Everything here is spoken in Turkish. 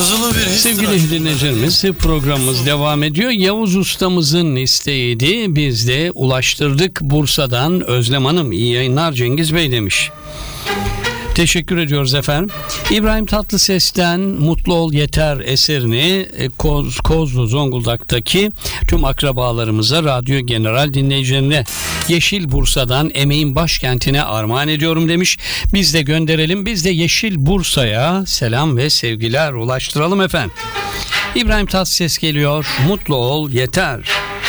Sızılı bir his. Sevgili dinleyicilerimiz, programımız devam ediyor. Yavuz ustamızın isteğiydi. Biz de ulaştırdık. Bursa'dan Özlem Hanım. İyi yayınlar Cengiz Bey demiş. Teşekkür ediyoruz efendim. İbrahim Tatlıses'ten Mutlu Ol Yeter eserini Kozlu Zonguldak'taki tüm akrabalarımıza, Radyo General dinleyicilerine, Yeşil Bursa'dan emeğin başkentine armağan ediyorum demiş. Biz de gönderelim. Biz de Yeşil Bursa'ya selam ve sevgiler ulaştıralım efendim. İbrahim Tatlıses geliyor. Mutlu Ol Yeter.